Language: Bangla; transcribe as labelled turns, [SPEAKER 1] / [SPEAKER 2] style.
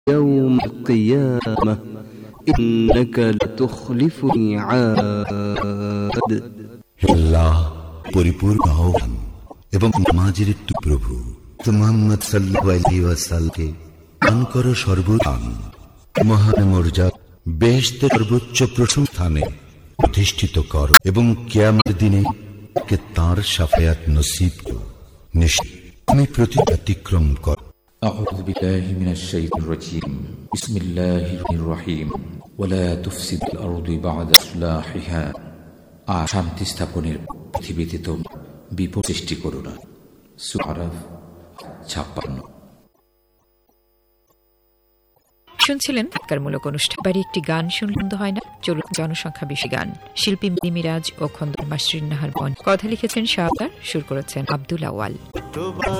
[SPEAKER 1] يوم القيامة إنك لتخلف الميعاد
[SPEAKER 2] আল্লাহ পরিপূর্ণ আহ্বান এবং নামাজের প্রভু মুহাম্মদ সাল্লাল্লাহু আলাইহি ওয়াসাল্লামকে দান করো সর্বদান মহান মর্যাদা বেহেশতের সর্বোচ্চ প্রশংসানে প্রতিষ্ঠিত কর এবং কিয়ামতের দিনে কে তার শাফায়াত নসিব করো। নিশ্চয় প্রতিক্রম কর।
[SPEAKER 3] أعوذ بالله من الشيطان الرجيم بسم الله الرحيم ولا تفسد الأرض بعد إصلاحها শান্তি স্থাপনের পৃথিবীতে তোমরা বিপদ সৃষ্টি করো না। সূরা আরাফ 56।
[SPEAKER 4] শুনছিলেন মূলক অনুষ্ঠান বাড়ি একটি গান শুনলে হয় না, চলুন জনসংখ্যা বেশি গান। শিল্পী মিরাজ ও খন্দকার মাসরিন নাহার বন, কথা লিখেছেন শাহদার, সুর করেছেন আব্দুল আওয়াল।